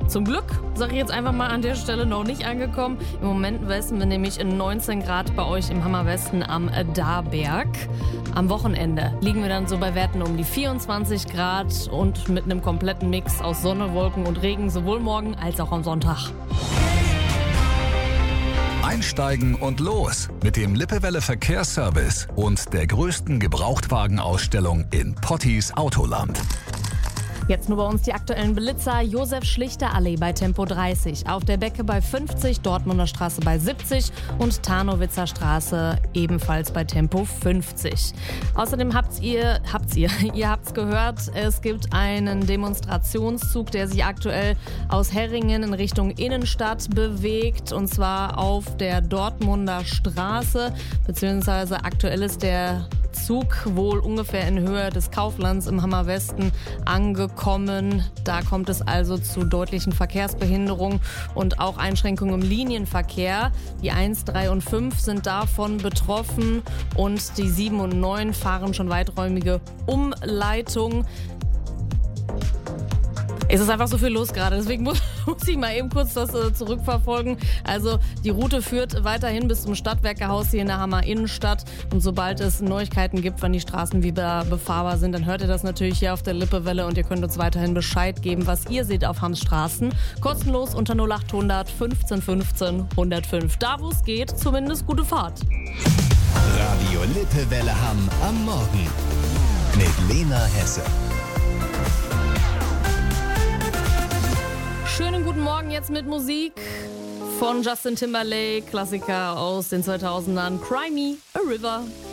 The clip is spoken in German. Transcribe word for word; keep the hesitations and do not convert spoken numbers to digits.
Zum Glück, sage ich jetzt einfach mal an der Stelle, noch nicht angekommen. Im Moment messen wir nämlich in neunzehn Grad bei euch im Hammerwesten am Darberg. Am Wochenende liegen wir dann so bei Werten um die vierundzwanzig Grad und mit einem kompletten Mix aus Sonne, Wolken und Regen, sowohl morgen als auch am Sonntag. Einsteigen und los mit dem Lippewelle Verkehrsservice und der größten Gebrauchtwagenausstellung in Pottis Autoland. Jetzt nur bei uns die aktuellen Blitzer. Josef-Schlichter-Allee bei Tempo dreißig, auf der Becke bei fünfzig, Dortmunder Straße bei siebzig und Tarnowitzer Straße ebenfalls bei Tempo fünfzig. Außerdem habt ihr, habt ihr, ihr habt's gehört, es gibt einen Demonstrationszug, der sich aktuell aus Herringen in Richtung Innenstadt bewegt, und zwar auf der Dortmunder Straße, beziehungsweise aktuell ist der Zug wohl ungefähr in Höhe des Kauflands im Hammerwesten angekommen. Da kommt es also zu deutlichen Verkehrsbehinderungen und auch Einschränkungen im Linienverkehr. Die eins, drei und fünf sind davon betroffen und die sieben und neun fahren schon weiträumige Umleitung. Es ist einfach so viel los gerade, deswegen muss, muss ich mal eben kurz das äh, zurückverfolgen. Also die Route führt weiterhin bis zum Stadtwerkehaus hier in der Hammer Innenstadt, und sobald es Neuigkeiten gibt, wann die Straßen wieder befahrbar sind, dann hört ihr das natürlich hier auf der Lippewelle, und ihr könnt uns weiterhin Bescheid geben, was ihr seht auf Hams Straßen. Kostenlos unter null acht hundert fünfzehn fünfzehn hundertfünf. Da wo es geht, zumindest gute Fahrt. Radio Lippewelle Hamm am Morgen mit Lena Hesse. Schönen guten Morgen jetzt mit Musik von Justin Timberlake, Klassiker aus den zweitausendern, Cry Me a River.